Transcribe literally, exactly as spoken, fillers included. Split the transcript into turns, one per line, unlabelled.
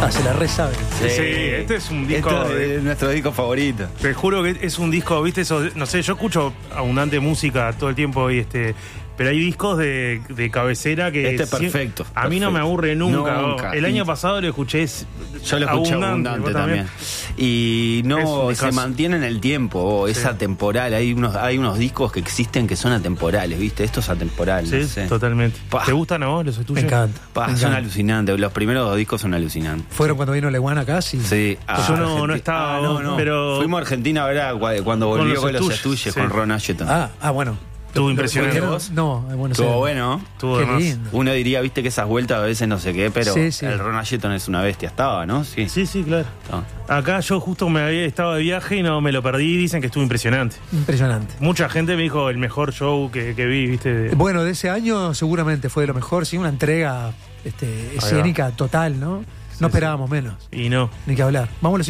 Ah, se la re sabe.
Sí, sí, este es un disco.
Esto
de,
es nuestro disco favorito.
Te juro que es un disco, viste, eso, no sé, yo escucho abundante música todo el tiempo y este. Pero hay discos de, de cabecera que...
Este es perfecto.
A mí
perfecto.
no me aburre nunca.
Nunca.
El año pasado lo escuché...
Yo lo escuché abundante, abundante también. Y no se mantiene en el tiempo, oh, es sí. atemporal. Hay unos, hay unos discos que existen que son atemporales, ¿viste? Esto es atemporal.
Sí,
no sé.
Totalmente.
Pa.
¿Te gustan a vos los tuyos?
Me encanta.
Pa,
me
son
encanta.
alucinantes. Los primeros dos discos son alucinantes.
¿Fueron cuando vino Leguán acá? Sí.
Sí.
Ah, yo no, no estaba,
ah, no, no.
pero...
Fuimos a Argentina a ver cuando volvió con los Estuyes, sí. con Ron Asheton.
Ah, ah, bueno.
Estuvo impresionante.
¿Vos? No, bueno,
estuvo bueno.
Estuvo
Qué lindo.
Uno diría, viste, que esas vueltas a veces no sé qué, pero
sí, sí.
el Ron Asheton es una bestia. Estaba, ¿no? Sí,
sí, sí claro.
No.
Acá yo justo me había estado de viaje y no me lo perdí y dicen que estuvo impresionante.
Impresionante.
Mucha gente me dijo el mejor show que, que vi, viste. De...
Bueno, de ese año seguramente fue de lo mejor, sí, una entrega este, escénica total, ¿no? No sí, esperábamos sí. menos.
Y no.
Ni que hablar. Vamos a